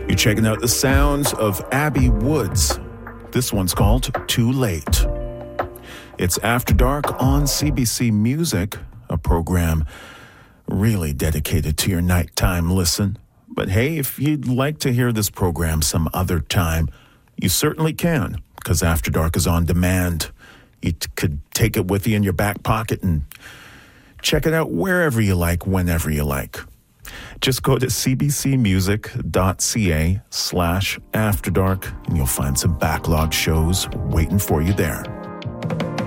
You're checking out the sounds of Abby Woods. This one's called Too Late. It's After Dark on CBC Music, a program really dedicated to your nighttime listen. But hey, if you'd like to hear this program some other time, you certainly can, because After Dark is on demand. You could take it with you in your back pocket and check it out wherever you like, whenever you like. Just go to cbcmusic.ca/afterdark and you'll find some backlog shows waiting for you there.